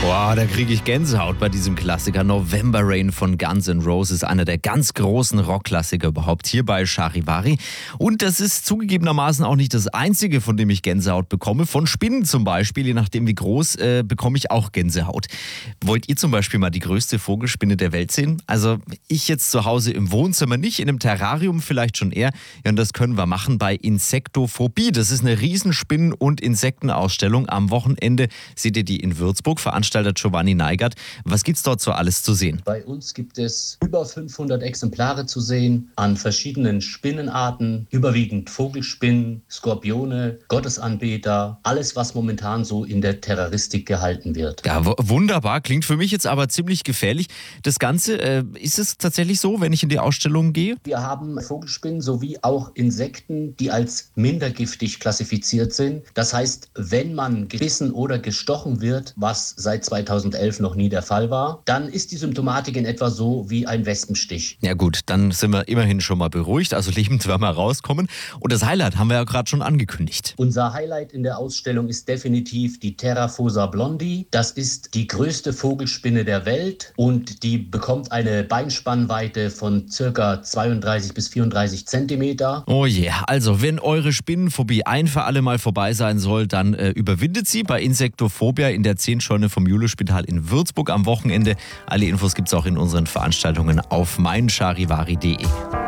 Boah, da kriege ich Gänsehaut bei diesem Klassiker. November Rain von Guns N' Roses, einer der ganz großen Rockklassiker überhaupt hier bei Charivari. Und das ist zugegebenermaßen auch nicht das Einzige, von dem ich Gänsehaut bekomme. Von Spinnen zum Beispiel, je nachdem wie groß, bekomme ich auch Gänsehaut. Wollt ihr zum Beispiel mal die größte Vogelspinne der Welt sehen? Also ich jetzt zu Hause im Wohnzimmer nicht, in einem Terrarium vielleicht schon eher. Ja, und das können wir machen bei Insektophobie. Das ist eine Riesenspinnen- und Insektenausstellung. Am Wochenende seht ihr die in Würzburg, veranstaltet Giovanni Neigert. Was gibt's dort so alles zu sehen? Bei uns gibt es über 500 Exemplare zu sehen an verschiedenen Spinnenarten, überwiegend Vogelspinnen, Skorpione, Gottesanbeter, alles, was momentan so in der Terroristik gehalten wird. Ja, wunderbar. Klingt für mich jetzt aber ziemlich gefährlich. Das Ganze, ist es tatsächlich so, wenn ich in die Ausstellung gehe? Wir haben Vogelspinnen sowie auch Insekten, die als minder giftig klassifiziert sind. Das heißt, wenn man gebissen oder gestochen wird, was seit 2011 noch nie der Fall war, dann ist die Symptomatik in etwa so wie ein Wespenstich. Ja gut, dann sind wir immerhin schon mal beruhigt, also lebend werden wir rauskommen. Und das Highlight haben wir ja gerade schon angekündigt. Unser Highlight in der Ausstellung ist definitiv die Terrafosa blondi. Das ist die größte Vogelspinne der Welt und die bekommt eine Beinspannweite von ca. 32 bis 34 Zentimeter. Oh je, also wenn eure Spinnenphobie ein für alle Mal vorbei sein soll, dann überwindet sie bei Insektophobia in der 10-Scheune vom Julius-Spital in Würzburg am Wochenende. Alle Infos gibt's auch in unseren Veranstaltungen auf meincharivari.de.